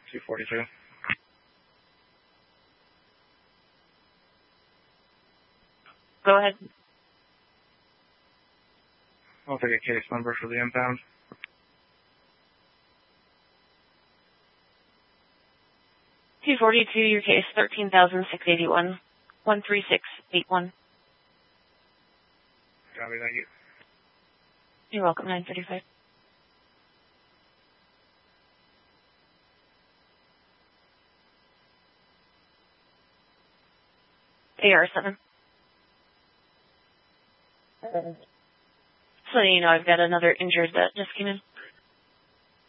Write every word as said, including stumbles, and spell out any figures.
two forty-two. Go ahead. I'll take a case number for the impound. two forty-two, your case, thirteen thousand six hundred eighty-one. one three six eight one. Copy, thank you. You're welcome, nine thirty-five. A R seven. So you know I've got another injured that just came in.